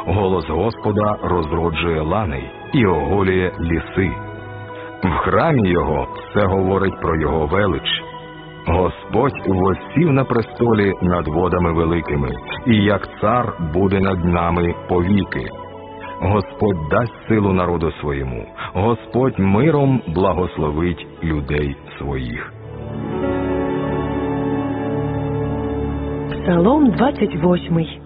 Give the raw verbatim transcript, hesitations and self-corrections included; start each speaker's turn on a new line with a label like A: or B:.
A: Голос Господа розроджує лани і оголює ліси. В храмі Його все говорить про Його велич. Господь воссів на престолі над водами великими, і як цар буде над нами повіки. Господь дасть силу народу своєму, Господь миром благословить людей своїх.
B: Псалом двадцять восьмий.